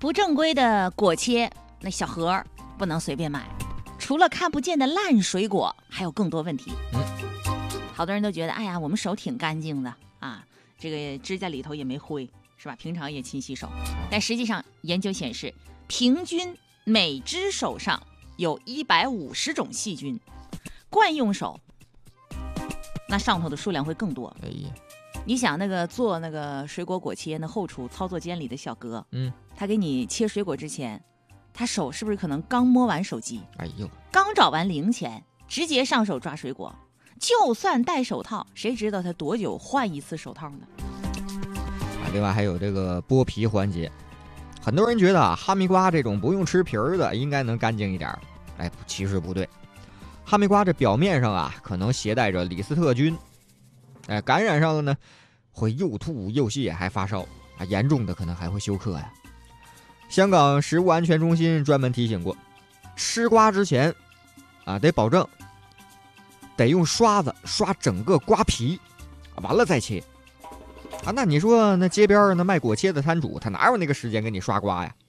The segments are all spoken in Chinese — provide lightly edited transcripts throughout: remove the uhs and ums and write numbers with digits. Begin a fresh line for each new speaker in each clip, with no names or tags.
不正规的果切那小盒不能随便买，除了看不见的烂水果，还有更多问题。好多人都觉得，哎呀，我们手挺干净的啊，这个指甲里头也没灰，是吧？平常也勤洗手。但实际上，研究显示，平均每只手上有150种细菌，惯用手那上头的数量会更多。
哎呀，
你想那个做那个水果果切那后厨操作间里的小哥，他给你切水果之前，他手是不是可能刚摸完手机？
哎呦，
刚找完零钱，直接上手抓水果。就算戴手套，谁知道他多久换一次手套呢？
另外还有这个剥皮环节，很多人觉得哈密瓜这种不用吃皮儿的应该能干净一点，其实不对。哈密瓜这表面上可能携带着李斯特菌，感染上了呢，会又吐又泻还发烧，严重的可能还会休克呀。香港食物安全中心专门提醒过，吃瓜之前得保证得用刷子刷整个瓜皮，完了再切。那你说那街边那卖果切的摊主，他哪有那个时间给你刷瓜呀？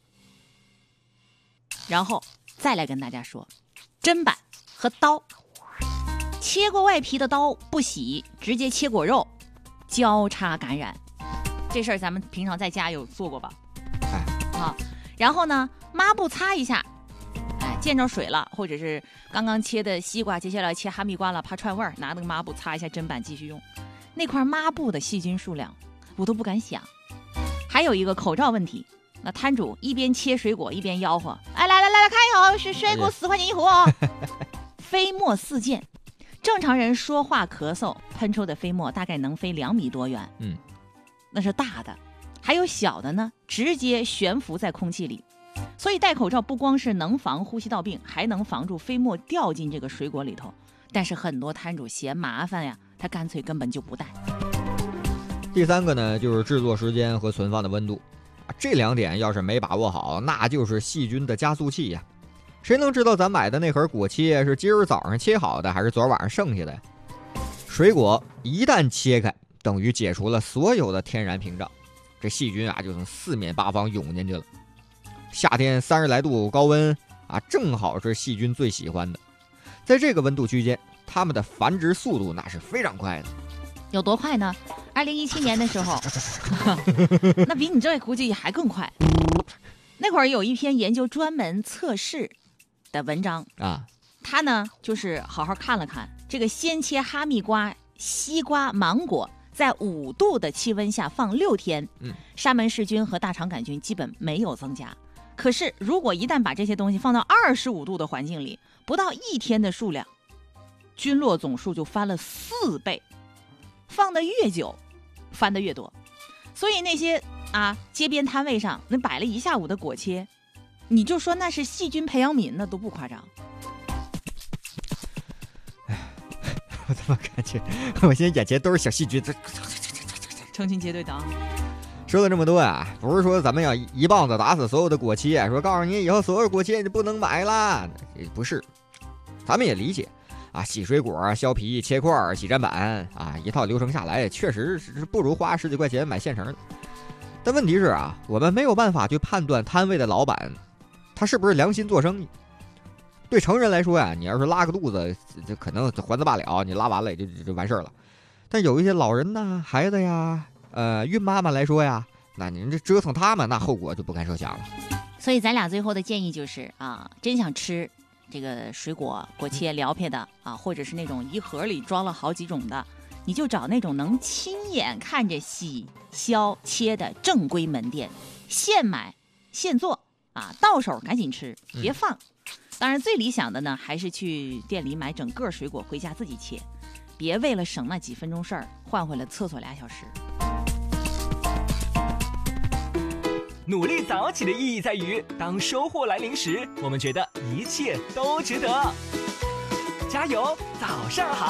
然后再来跟大家说，砧板和刀，切过外皮的刀不洗，直接切果肉，交叉感染。这事儿咱们平常在家有做过吧？然后呢，抹布擦一下，见着水了，或者是刚刚切的西瓜，接下来切哈密瓜了，怕串味儿，拿那个抹布擦一下砧板继续用。那块抹布的细菌数量我都不敢想。还有一个口罩问题，那摊主一边切水果一边吆喝，来看一口，是水果4块钱一壶哦。飞沫四溅，正常人说话咳嗽喷出的飞沫大概能飞2米多远，那是大的，还有小的呢，直接悬浮在空气里。所以戴口罩不光是能防呼吸道病，还能防住飞沫掉进这个水果里头。但是很多摊主嫌麻烦呀，他干脆根本就不戴。
第三个呢，就是制作时间和存放的温度，这2点要是没把握好，那就是细菌的加速器呀。谁能知道咱买的那盒果切是今儿早上切好的，还是昨晚上剩下的呀？水果一旦切开，等于解除了所有的天然屏障，这细菌就从4面8方涌进去了。夏天30来度高温正好是细菌最喜欢的。在这个温度区间，它们的繁殖速度那是非常快的。
有多快呢？2017年的时候那比你这估计还更快。那会儿有一篇研究专门测试的文章他呢就是好好看了看这个鲜切哈密瓜、西瓜、芒果在5度的气温下放6天，沙门氏菌和大肠杆菌基本没有增加。可是如果一旦把这些东西放到25度的环境里，不到1天的数量，菌落总数就翻了4倍，放得越久翻得越多。所以那些街边摊位上那摆了1下午的果切，你就说那是细菌培养皿，那都不夸张。
我怎么感觉我现在眼前都是小细菌，
成群结队的
说了这么多不是说咱们要一棒子打死所有的果切，说告诉你以后所有果切你不能买了，不是。咱们也理解洗水果、削皮、切块、洗砧板一套流程下来确实是不如花10几块钱买现成的。但问题是我们没有办法去判断摊位的老板他是不是良心做生意。对成人来说你要是拉个肚子就可能还则罢了，你拉完了也就完事儿了。但有一些老人呐、孩子呀、孕妈妈来说那您这折腾他们，那后果就不堪设想了。
所以咱俩最后的建议就是真想吃这个水果果切疗配的或者是那种一盒里装了好几种的，你就找那种能亲眼看着洗、削、切的正规门店，现买现做到手赶紧吃，别放。当然最理想的呢，还是去店里买整个水果回家自己切，别为了省那几分钟事儿换回了厕所2小时。
努力早起的意义在于，当收获来临时，我们觉得一切都值得。加油，早上好！